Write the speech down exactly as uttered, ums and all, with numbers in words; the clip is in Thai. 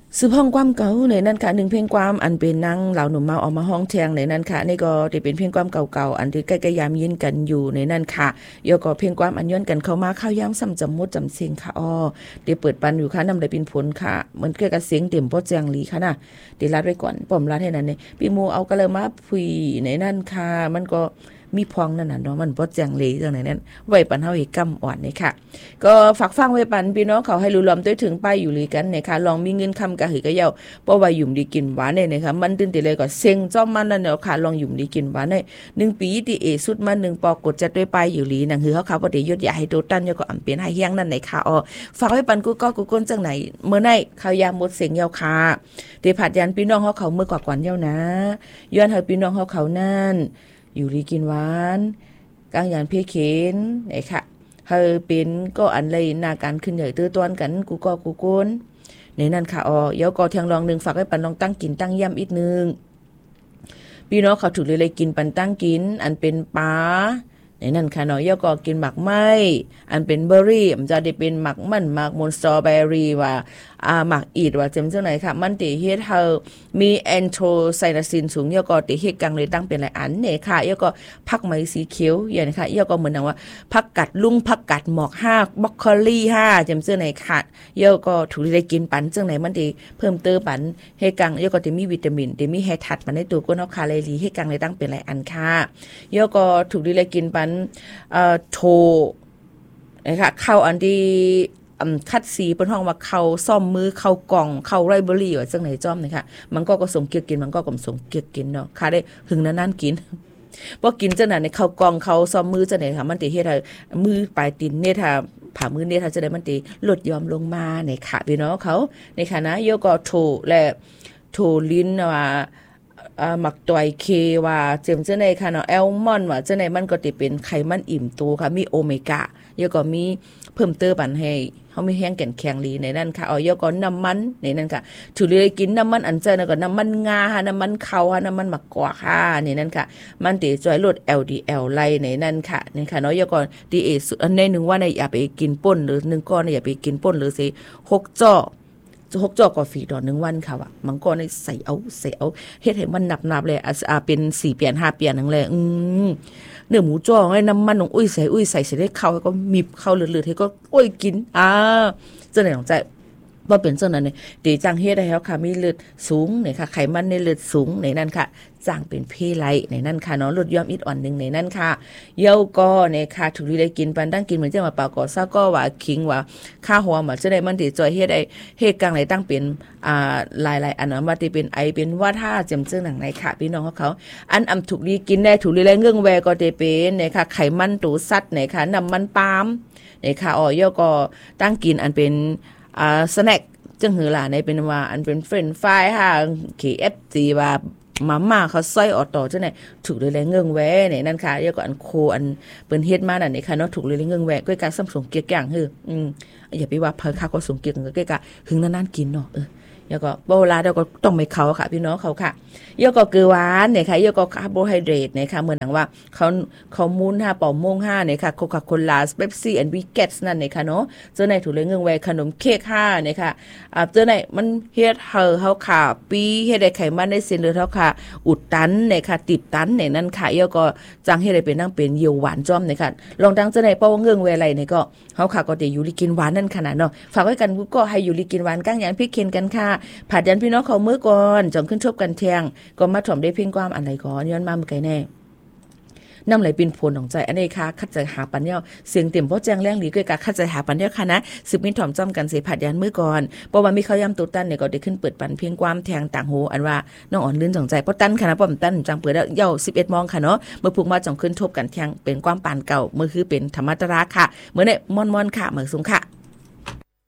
สืบห้องความเก่าในนั้นค่ะหนึ่งเพลงความอันเป็นนางเหล่าหนุ่มเมาเอามาห้องแทงในนั้นค่ะนี่ก็จะเป็นเพลงความเก่าๆอันที่ใกล้ๆยามยินกันอยู่ในนั้นค่ะยก็เพลงความอันย้อนกันเข้ามาข้าวยามซ้ำจำมดจำเสียงค่ะอ้อเดี๋ยวเปิดปันอยู่ค่ะนำได้เป็นผลค่ะเหมือนกับเสียงเต็มพอแจงหลีค่ะนะเดี๋ยวรัดไว้ก่อนป้อมรัดให้นั้นนี่พี่โมเอาก็เลยมาพุยในนั้นค่ะมันก็มีพองนั่นน่ะเนาะมันบ่แจ้งเลยจังไหนนั้นไว้ปันเฮาอีกกำอ่อนนี่ค่ะก็ฝากฟังไว้ปันพี่น้องเขาให้รู้ล้อมด้วยถึงป้ายอยู่ลีกันเนี่ยค่ะลองมีเงินคำกะหือกะเยาบ่ว่ายุ่มดีกินหวานเนี่ยนะคะมันตื่นติเลยก็เซ็งจ้อมมันนั่นเนาะค่ะลองยุ่มดีกินหวานได้หนึ่งปีที่เอสุดมาหนึ่งปอกดจัดด้วยป้ายอยู่ลีนั่นคือเขาเขาบ่ได้ยศใหญ่ให้โตตันยก็อำเป็นให้เฮียงนั่นไหนค่ะอ๋อฝากไว้ปันกูก็กูก้นจังไหนเมื่อไหนข้าวยามหมดเสียงยาวค่ะเดผัดยันพี่น้องเขาเขาเมื่อกว่ากวนยาวนะย้อนให้พี่น้องเขาเขานั่นอยู่ลีกินหวานกลางยันเพเข็นไอ้ค่ะเฮาเป็นก็อันเลยหน้าการขึ้นใหญ่ตื้อต้อนกันกูก็กูก้นในนั้นค่ะอ๋อเดี๋ยวก็เทียงรองนึงฝากให้ปันลองตั้งกินตั้งย่ำอีกนึงพี่น้องเขาถูกเลยเลยกินปันตั้งกินอันเป็นปลาในนั้นค่ะเนาะเดี๋ยวก็กินหมักไม้อันเป็นเบอร์รี่มันจะได้เป็นหมักมันหมักมอนสตรอเบอรี่ว่าอ่าหมักอีดว่าเจ็มจังไหนค่ะมันติเฮ็ดเฮามีแอนโทไซนาซินสูงเดี๋ยวก็ติเฮ็ดกังเลยตั้งเป็นหลายอันเนี่ยค่ะเดี๋ยวก็ผักไม้สีเขียวอย่างนี้ค่ะเดี๋ยวก็เหมือนว่าผักกัดลุงผักกัดหมอกห้าบรอกโคลีห้าเจ็มจังไหนค่ะเดี๋ยวก็ถูกได้กินปันจังไหนมันติเพิ่มเติมปันเฮ็ดกังเดี๋ยวก็ติมีวิตามินติมีไฮทัดมันในตัวก็เนาะค่ะเลยเฮ็ดกังเลยตั้งเป็นหลายอันค่ะเดี๋ยวก็ถูกได้กินปันเอ่อโทนะคะเข้าอันที่คัดสีเป็นห้องว่าเข้าซ่อมมือเข้ากล่องเข้าไรเบอรี่ว่าจังไหนจ้อมนะคะมันก็ก็สมเกียรกินมันก็ก็สมเกียรกินเนาะค่ะได้หึงนั้นๆกินบ่กินจังนั้นในเข้ากล่องเข้าซ่อมมือจังไหนค่ะมันสิเฮ็ดให้มือปลายตีนเนี่ยถ้าผ่ามือเนี่ยถ้าจะได้มันสิลดยอมลงมาในค่ะพี่น้องเขาในค่ะนะโยก็โทและโทลิ้นว่าอ่าหมักตอยเคว่าเจิมจังได๋ค่ะเนาะแอลมอนด์ว่าจังได๋มันก็สิเป็นไขมันอิ่มตัวค่ะมีโอเมก้าแล้วก็มีเพิ่มเติมปันให้เฮามีแห้งแก่นแข็งดีในนั้นค่ะเอาแล้วก็น้ำมันในนั้นค่ะถูเลยกินน้ำมันอันเจอแล้วก็น้ำมันงาค่ะน้ำมันเขาค่ะน้ำมันมะกอกค่ะในนั้นค่ะมันสิช่วยลด แอล ดี แอล ไลในนั้นค่ะนี่ค่ะเนาะแล้วก็ ดี เอ อันในนึงว่าอย่าไปกินป่นหรือหนึ่งก้อนอย่าไปกินป่นหรือสิหกจ้อหกจอกกาแฟต่อหนึ่งวันค่ะว่ะมันก็ได้ใส่เอาใส่เอาเฮ็ดให้มันหนับๆเลยอ่าเป็นสี่เปลี่ยนห้าเปลี่ยนนั่นแหละอืมเนื้อหมูจ้อให้น้ำมันของอุ้ยใส่อุ้ยใส่ใส่ได้เข้าก็มีเข้าเลือดๆให้ก็อุ้ยกินอ่าจังได๋ของใจบ่เป็นจังนั้นนี่ตีจังเฮ็ดได้แล้วค่ะมีเลือดสูงนี่ค่ะไขมันในเลือดสูงในนั้นค่ะจ้างเป็นเพไลในนั้นค่ะเนาะลดยอมอิดอ่อนนึงในนั้นค่ะเย้าก็ในค่ะถูกได้กินปันตั้งกินเหมือนจังว่าปากก็ซะก็ว่าขิงว่าค่าหัวมาจะได้มันสิจอยเฮ็ดได้เฮ็ดกลางไหนตั้งเป็นอ่าหลายๆอันว่ามาที่เป็นไอเป็นว่าถ้าจำเจื้อหนังในค่ะพี่น้องเขาอันอำถูกดีกินได้ถูกดีแลเงื่องแวก็จะเป็นในค่ะไขมันตูสัตว์ในค่ะน้ำมันปาล์มในค่ะอ๋อเย้าก็ตั้งกินอันเป็นอ่าสแน็คจังหือล่ะในเป็นว่าอันเป็นเฟรนช์ฟรายค่ะ เค เอฟ ซี ว่ามาม่าเขาใส่ออต่อจังได๋ถูกเลยแลเงื่องแวนี่นั่นค่ะแล้วก็อันโคอันเปิ้นเฮ็ดมานั่นนี่ค่ะเนาะถูกเลยแลเงื่องแวก็การซ้ำสงเกียกอย่างฮืออืมอย่าไปว่าเพิ่นค่าก็สงเกียกก็กะหึงนานๆกินเนาะเออแล้วก็โบราณแล้วก็ต้องไม่เขาค่ะพี่น้องเขาค่ะเยอะก็เกลือหวานเนี่ยค่ะเยอะก็คาร์โบไฮเดรตเนี่ยค่ะเหมือนอย่างว่าเขาเขามูลห้าเป่าโมงห้าเนี่ยค่ะโคคาโคล่าเป๊ปซี่แอนด์วิเกตส์นั่นเนี่ยค่ะเนาะเจอในถูกเลยเงื่อนแวขนมเค้กห้าเนี่ยค่ะอ่าเจอในมันเฮ็ดเฮาเฮาค่ะปีเฮ็ดได้ไขมันได้เส้นเลือดเฮาค่ะอุดตันเนี่ยค่ะติดตันเนี่ยนั่นค่ะเยอะก็จังเฮ็ดได้เป็นนั่งเป็นเยียวหวานจ้อมเนี่ยค่ะลองดังเจอในเป้าเงื่อนแวอะไรเนี่ยก็เฮาค่ะก็ได้อยู่ลิกินหวานนั่นขนาดเนาะฝากไว้กันก็ให้อยู่ลิกินหวานก้างอย่างพี่เคนกันค่ะผัดยันพี่น้องเขามื้อก่อนจังขึ้นชบกันเที่ยงก็มาถ่อมได้เพียงความอันไหนก่อนย้อนมาเมื่อไกลแน่นำไหลเป็นผลของใจอันนี้ค่ะคัดใจหาปัญญาเสียงเต็มเพราะแจ้งแรงหลีด้วยการคัดใจหาปัญญาค่ะนะสืบมินถ่อมจ้อมกันเสผัดยันมื้อก่อนเพราะว่ามีเขาย้ำตัวตั้นเนี่ยก็ได้ขึ้นเปิดปันเพียงความแทงต่างหูอันว่าน้องอ่อนลื่นสองใจเพราะตั้นค่ะนะป้อมตั้นจังเปิดแล้วเย้าสิบเอ็ดโมงค่ะเนาะเมื่อพุ่งมาจังขึ้นทบกันเที่ยงเป็นความปานเก่าเมื่อคือเป็นธรรมตราค่ะเมื่อเนี่ยม่อนๆค่ะเมื่อสูงค่ะ